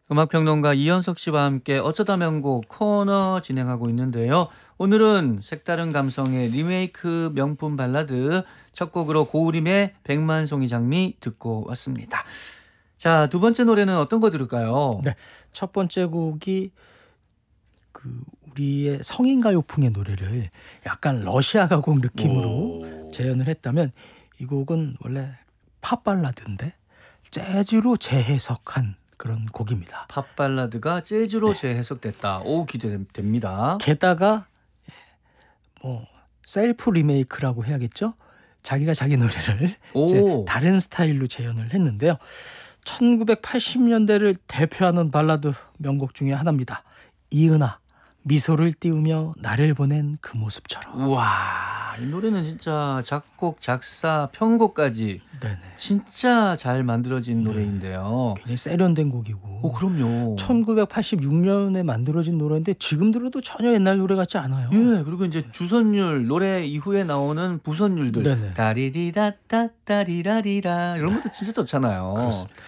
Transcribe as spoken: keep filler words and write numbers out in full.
음악평론가 이현석 씨와 함께 어쩌다 명곡 코너 진행하고 있는데요. 오늘은 색다른 감성의 리메이크 명품 발라드 첫 곡으로 고우림의 백만송이 장미 듣고 왔습니다. 자, 두 번째 노래는 어떤 거 들을까요? 네, 첫 번째 곡이 그 우리의 성인가요풍의 노래를 약간 러시아 가곡 느낌으로 오. 재현을 했다면, 이 곡은 원래 팝 발라드인데 재즈로 재해석한 그런 곡입니다. 팝 발라드가 재즈로 네. 재해석됐다. 오, 기대됩니다. 게다가 뭐 셀프 리메이크라고 해야겠죠? 자기가 자기 노래를 이제 오. 다른 스타일로 재현을 했는데요. 천구백팔십 년대를 대표하는 발라드 명곡 중에 하나입니다. 이은하, 미소를 띄우며 나를 보낸 그 모습처럼. 우와, 이 노래는 진짜 작곡, 작사, 편곡까지 네네. 진짜 잘 만들어진 노래인데요. 굉장히 세련된 곡이고. 오, 그럼요. 천구백팔십육 년에 만들어진 노래인데 지금 들어도 전혀 옛날 노래 같지 않아요. 예, 그리고 이제 주선율 노래 이후에 나오는 부선율들 네네. 다리리다따따리라리라 이런 것도 진짜 좋잖아요. 그렇습니다.